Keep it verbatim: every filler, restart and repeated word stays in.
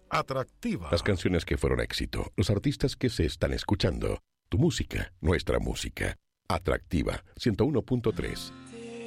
Atractiva. Las canciones que fueron éxito, los artistas que se están escuchando, tu música, nuestra música. Atractiva, ciento uno punto tres.